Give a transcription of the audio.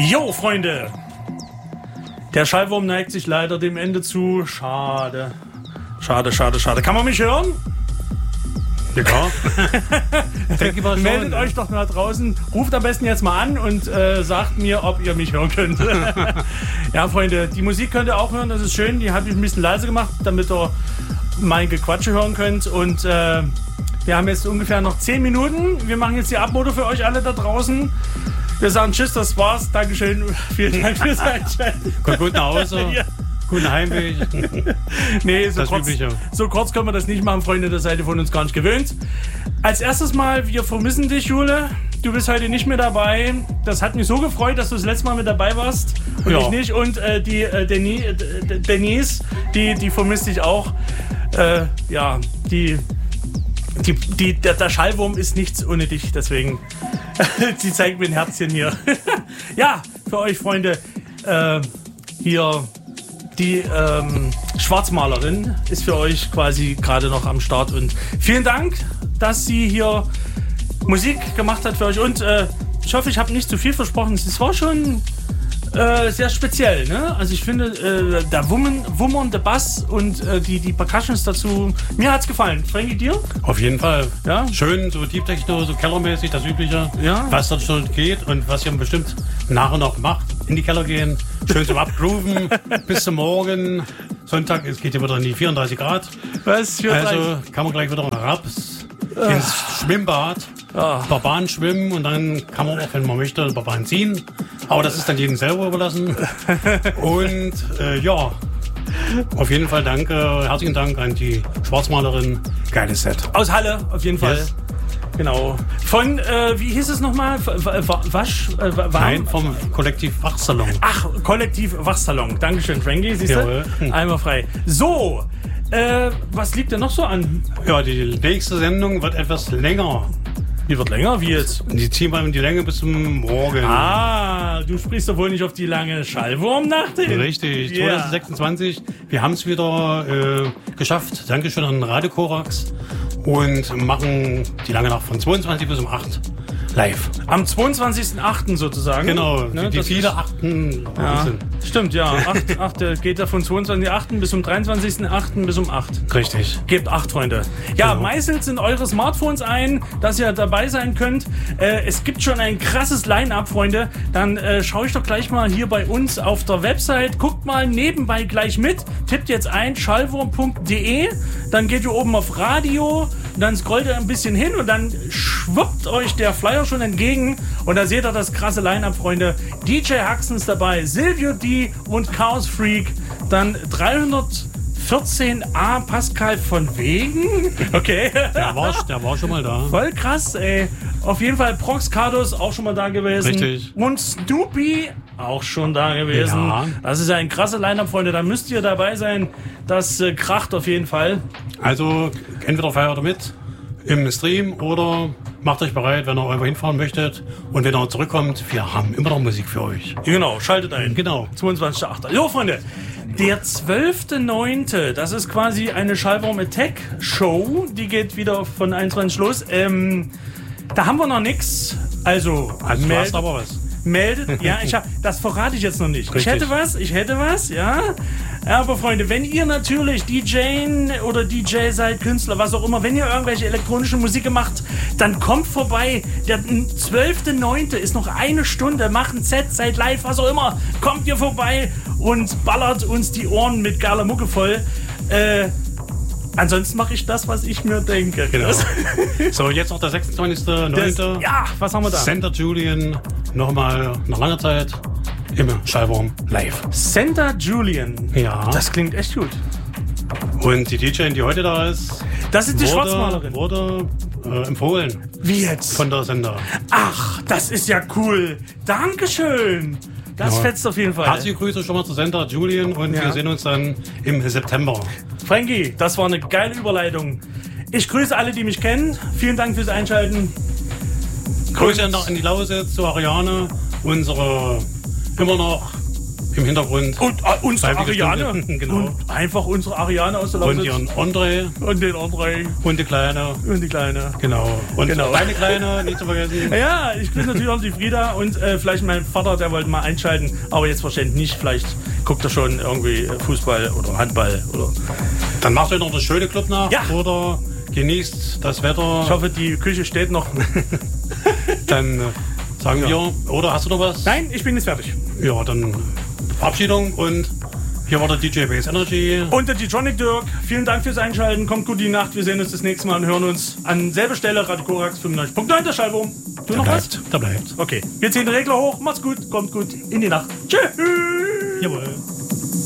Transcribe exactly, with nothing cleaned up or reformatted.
Jo, Freunde! Der Schallwurm neigt sich leider dem Ende zu. Schade. Schade, schade, schade. Kann man mich hören? Ja. Meldet euch doch mal draußen. Ruft am besten jetzt mal an und äh, sagt mir, ob ihr mich hören könnt. Ja, Freunde, die Musik könnt ihr auch hören. Das ist schön. Die habe ich ein bisschen leise gemacht, damit ihr mein Gequatsche hören könnt. Und äh, wir haben jetzt ungefähr noch zehn Minuten. Wir machen jetzt die Abmode für euch alle da draußen. Wir sagen Tschüss, das war's. Dankeschön. Vielen Dank fürs Einschalten. Kommt gut nach Hause. Ja. Guten Heimweg. Nee, so kurz, so kurz können wir das nicht machen, Freunde. Das seid ihr von uns gar nicht gewöhnt. Als erstes mal, wir vermissen dich, Jule. Du bist heute nicht mehr dabei. Das hat mich so gefreut, dass du das letzte Mal mit dabei warst. Und ja. Ich nicht. Und äh, die äh, Denise, äh, Denise, die, die vermisst dich auch. Äh, ja, die, die, die, der, der Schallwurm ist nichts ohne dich. Deswegen, sie zeigt mir ein Herzchen hier. Ja, für euch, Freunde, äh, hier... Die ähm, Schwarzmalerin ist für euch quasi gerade noch am Start. Und vielen Dank, dass sie hier Musik gemacht hat für euch. Und äh, ich hoffe, ich habe nicht zu viel versprochen. Es war schon äh, sehr speziell. Ne? Also ich finde, äh, der Wummern, wummernde Bass und äh, die, die Percussions dazu, mir hat's gefallen. Frankie, dir? Auf jeden Fall. Ja? Schön, so Deep Techno, so kellermäßig, das Übliche. Ja? Was dort schon geht und was ihr bestimmt nach und nach macht. In die Keller gehen, schön zum Abgrooven, bis zum Morgen. Sonntag, es geht ja wieder in die vierunddreißig Grad. Was? vierunddreißig? Also kann man gleich wieder herab ins Schwimmbad, Ah. ein paar Bahnen schwimmen und dann kann man auch, wenn man möchte, ein paar Bahnen ziehen. Aber das ist dann jedem selber überlassen. Und äh, ja, auf jeden Fall danke, herzlichen Dank an die Schwarzmalerin. Geiles Set. Aus Halle, auf jeden Fall. Yes. Genau. Von, äh, wie hieß es nochmal? Wasch? Äh, Nein, vom Kollektiv Wachsalon. Ach, Kollektiv Wachsalon. Dankeschön, Frankie. Siehst du? Hm. Einmal frei. So, äh, was liegt denn noch so an? Ja, die nächste Sendung wird etwas länger. Die wird länger? Wie jetzt? Die ziehen wir in die Länge bis zum Morgen. Ah, du sprichst doch wohl nicht auf die lange Schallwurmnacht hin. Richtig, Yeah. zwanzig sechsundzwanzig. Wir haben es wieder äh, geschafft. Dankeschön an Radio Korax. Und machen die lange Nacht von zweiundzwanzig bis um acht live. Am zweiundzwanzigsten achten sozusagen. Genau, Ne, die, die viele ist, Achten ja, sind. Stimmt, ja. acht, acht, der geht da von zweiundzwanzigsten achten bis zum dreiundzwanzigsten achten bis um acht. Richtig. Gebt acht, Freunde. Ja, Genau. meißelt in eure Smartphones ein, dass ihr dabei sein könnt. Äh, es gibt schon ein krasses Line-Up, Freunde. Dann äh, schaue ich doch gleich mal hier bei uns auf der Website. Guckt mal nebenbei gleich mit. Tippt jetzt ein schallwurm punkt de. Dann geht ihr oben auf Radio. Dann scrollt ihr ein bisschen hin und dann schwuppt euch der Flyer schon entgegen. Und da seht ihr das krasse Line-Up, Freunde. D J Haxen ist dabei, Silvio D und Chaos Freak. Dann dreihundertvierzehn A Pascal von Wegen. Okay. Der war, der war schon mal da. Voll krass, ey. Auf jeden Fall Prox Cardos auch schon mal da gewesen. Richtig. Und Snoopy auch schon da gewesen. Ja. Das ist ein krasser Line-Up, Freunde. Da müsst ihr dabei sein. Das äh, kracht auf jeden Fall. Also entweder feiert ihr mit im Stream oder macht euch bereit, wenn ihr irgendwo hinfahren möchtet. Und wenn ihr zurückkommt, wir haben immer noch Musik für euch. Genau, schaltet ein. Genau. zweiundzwanzigsten achten Jo, Freunde. Der zwölften neunten Das ist quasi eine Schallwurm Attack Show. Die geht wieder von einundzwanzig los. Ähm, da haben wir noch nichts. Also, Also du meld- hast aber was. meldet. Ja, ich hab, das verrate ich jetzt noch nicht. Richtig. Ich hätte was, ich hätte was, ja. Aber Freunde, wenn ihr natürlich D J oder D J seid, Künstler, was auch immer, wenn ihr irgendwelche elektronische Musik macht, dann kommt vorbei. Der zwölften neunten ist noch eine Stunde, macht ein Set, seid live, was auch immer. Kommt ihr vorbei und ballert uns die Ohren mit geiler Mucke voll. Äh, ansonsten mache ich das, was ich mir denke. Genau. Das, So, jetzt noch der sechsundzwanzigsten das, neunten ja, was haben wir da? Center Julian, nochmal nach langer Zeit im Schallwurm live. Center Julian. Ja. Das klingt echt gut. Und die D J, die heute da ist, Das ist die wurde, Schwarzmalerin. wurde äh, empfohlen Wie jetzt? von der Sender. Ach, das ist ja cool. Dankeschön. Das Ja. fetzt auf jeden Fall. Herzliche Grüße schon mal zu Sender Julian und Ja. wir sehen uns dann im September. Frankie, das war eine geile Überleitung. Ich grüße alle, die mich kennen. Vielen Dank fürs Einschalten. Grüße noch in die Lausitz zu Ariane, unsere immer noch im Hintergrund. Und äh, unsere Ariane. Genau. Und einfach unsere Ariane aus der Und Lausitz. ihren André. Und den André. Und die Kleine. Und die Kleine. Genau. Und genau. deine Kleine, nicht zu vergessen. Ja, ich grüße natürlich auch die Frieda und äh, vielleicht mein Vater, der wollte mal einschalten, aber jetzt wahrscheinlich nicht. Vielleicht guckt er schon irgendwie Fußball oder Handball. Oder Dann machst du noch das schöne Club nach ja. oder genießt das Wetter. Ich hoffe, die Küche steht noch. Dann sagen ja. wir, oder hast du noch was? Nein, ich bin jetzt fertig. Ja, dann Verabschiedung und hier war der D J Bass Energy. Und der D-Tronic Dirk. Vielen Dank fürs Einschalten. Kommt gut die Nacht. Wir sehen uns das nächste Mal und hören uns an selber Stelle. Radio Korax fünfundneunzig Punkt neun, der Schallwurm. Du da noch bleibt, was? Da bleibt. Okay, wir ziehen den Regler hoch. Macht's gut, kommt gut in die Nacht. Tschüss. Jawohl.